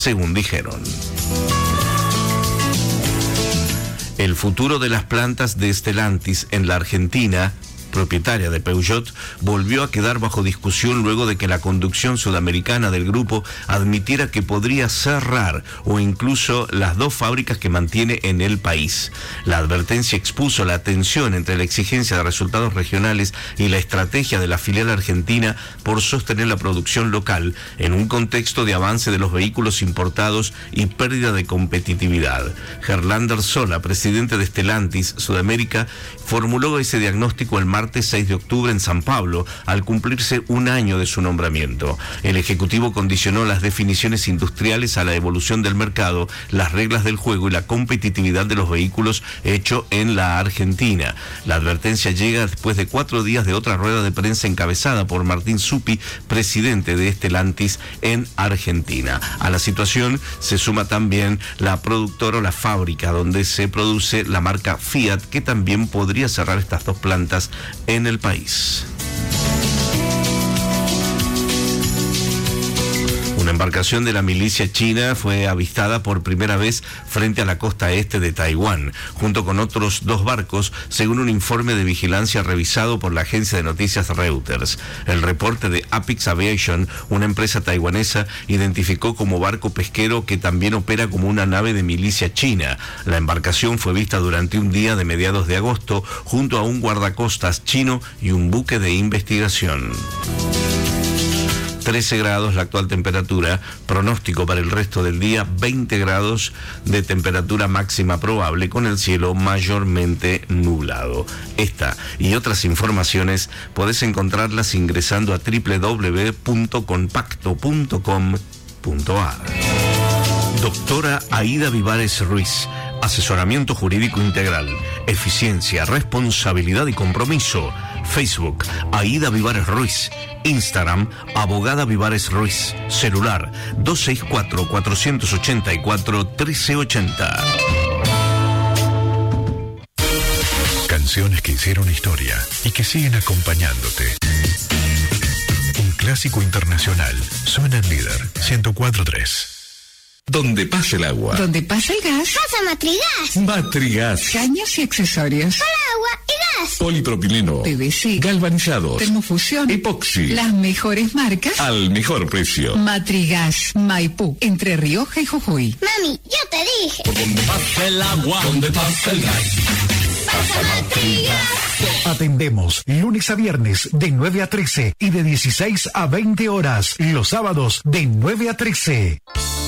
según dijeron. El futuro de las plantas de Stellantis en la Argentina, propietaria de Peugeot, volvió a quedar bajo discusión luego de que la conducción sudamericana del grupo admitiera que podría cerrar o incluso las 2 fábricas que mantiene en el país. La advertencia expuso la tensión entre la exigencia de resultados regionales y la estrategia de la filial argentina por sostener la producción local en un contexto de avance de los vehículos importados y pérdida de competitividad. Gerlander Sola, presidente de Stellantis Sudamérica, formuló ese diagnóstico el martes 6 de octubre en San Pablo, al cumplirse un año de su nombramiento. El Ejecutivo condicionó las definiciones industriales a la evolución del mercado, las reglas del juego y la competitividad de los vehículos hecho en la Argentina. La advertencia llega después de 4 días de otra rueda de prensa encabezada por Martín Zuppi, presidente de Stellantis en Argentina. A la situación se suma también la productora o la fábrica donde se produce la marca Fiat, que también podría cerrar estas 2 plantas en el país. Una embarcación de la milicia china fue avistada por primera vez frente a la costa este de Taiwán, junto con otros 2 barcos, según un informe de vigilancia revisado por la agencia de noticias Reuters. El reporte de Apix Aviation, una empresa taiwanesa, identificó como barco pesquero que también opera como una nave de milicia china. La embarcación fue vista durante un día de mediados de agosto junto a un guardacostas chino y un buque de investigación. 13 grados la actual temperatura, pronóstico para el resto del día, 20 grados de temperatura máxima probable con el cielo mayormente nublado. Esta y otras informaciones podés encontrarlas ingresando a www.compacto.com.ar. Doctora Aida Vivares Ruiz, asesoramiento jurídico integral, eficiencia, responsabilidad y compromiso. Facebook, Aida Vivares Ruiz. Instagram, Abogada Vivares Ruiz. Celular, 264-484-1380. Canciones que hicieron historia y que siguen acompañándote. Un clásico internacional suena en Líder 104.3. Donde pasa el agua. Donde pasa el gas. Pasa Matrigas. Matrigas. Caños y accesorios. Para agua y gas. Polipropileno. PVC. Galvanizados. Termofusión. Epoxi. Las mejores marcas. Al mejor precio. Matrigas. Maipú. Entre Rioja y Jujuy. Mami, yo te dije. Donde pasa el agua. Donde pasa el gas. Pasa Matrigas. Atendemos lunes a viernes de 9 a 13 y de 16 a 20 horas. Los sábados de 9 a 13.